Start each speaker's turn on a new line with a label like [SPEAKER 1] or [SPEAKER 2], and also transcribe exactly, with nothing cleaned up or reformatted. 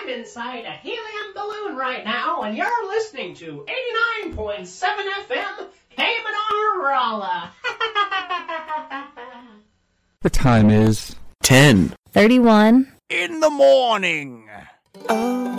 [SPEAKER 1] I'm inside a helium balloon right now, and you're listening to eighty-nine point seven F M, Cayman Rolla.
[SPEAKER 2] The time is
[SPEAKER 3] ten
[SPEAKER 4] thirty-one
[SPEAKER 3] in the morning.
[SPEAKER 5] Oh.